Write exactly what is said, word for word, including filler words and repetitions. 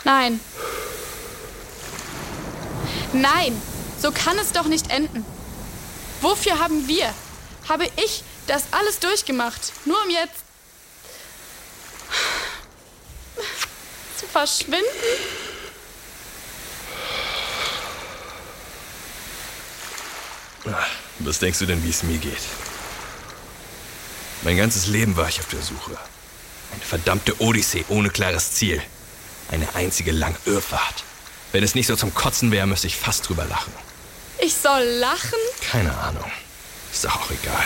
Nein. Nein, so kann es doch nicht enden. Wofür haben wir, habe ich das alles durchgemacht, nur um jetzt zu verschwinden? Was denkst du denn, wie es mir geht? Mein ganzes Leben war ich auf der Suche. Eine verdammte Odyssee ohne klares Ziel. Eine einzige lange Irrfahrt. Wenn es nicht so zum Kotzen wäre, müsste ich fast drüber lachen. Ich soll lachen? Keine Ahnung. Ist doch auch egal.